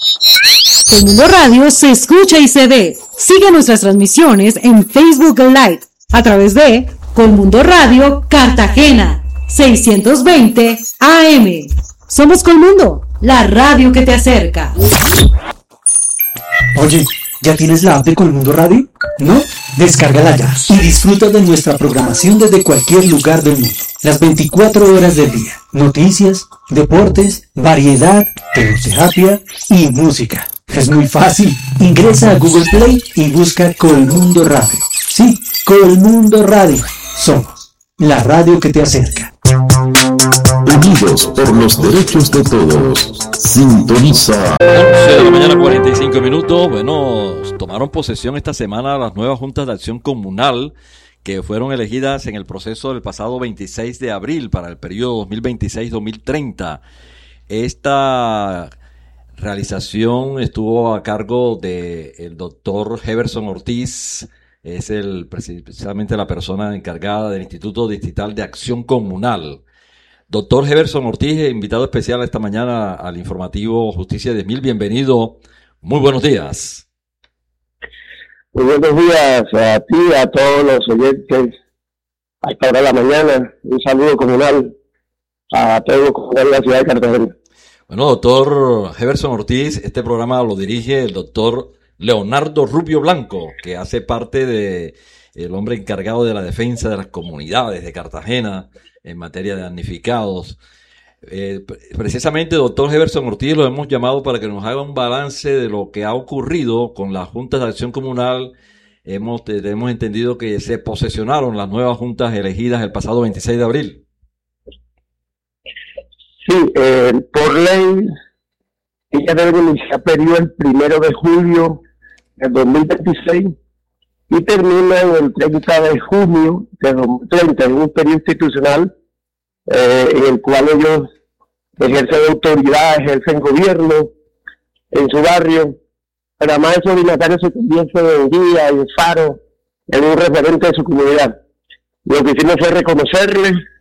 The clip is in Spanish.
Colmundo Radio se escucha y se ve. Sigue nuestras transmisiones en Facebook Live a través de Colmundo Radio Cartagena 620 AM. Somos Colmundo, la radio que te acerca. Oye, ¿ya tienes la app de Colmundo Radio? ¿No? Descárgala ya y disfruta de nuestra programación desde cualquier lugar del mundo. Las 24 horas del día. Noticias, deportes, variedad, tecnología y música. Es muy fácil. Ingresa a Google Play y busca Colmundo Radio. Sí, Colmundo Radio. Somos la radio que te acerca. Unidos por los derechos de todos. Sintoniza. 11 de la mañana, 45 minutos. Bueno, tomaron posesión esta semana las nuevas juntas de acción comunal que fueron elegidas en el proceso del pasado 26 de abril para el periodo 2026-2030. Esta realización estuvo a cargo del doctor Heverson Ortiz, es precisamente la persona encargada del Instituto Distrital de Acción Comunal. Doctor Heverson Ortiz, invitado especial esta mañana al informativo Justicia 10.000, bienvenido, muy buenos días. Muy buenos días a ti, a todos los oyentes a esta hora de la mañana. Un saludo comunal a todos los comunales de la ciudad de Cartagena. Bueno, doctor Heverson Ortiz, este programa lo dirige el doctor Leonardo Rubio Blanco, que hace parte de el hombre encargado de la defensa de las comunidades de Cartagena en materia de damnificados. Precisamente, doctor Heverson Ortiz, lo hemos llamado para que nos haga un balance de lo que ha ocurrido con las juntas de acción comunal. Hemos entendido que se posesionaron las nuevas juntas elegidas el pasado 26 de abril. Sí, por ley, ella debe iniciar periodo el 1 de julio del 2026 y termina el 30 de junio de 2030, en un periodo institucional en el cual ellos ejercen autoridad, ejercen gobierno en su barrio, pero además esos dignatarios se convierten en guía, en faro, en un referente de su comunidad. Lo que hicimos fue reconocerles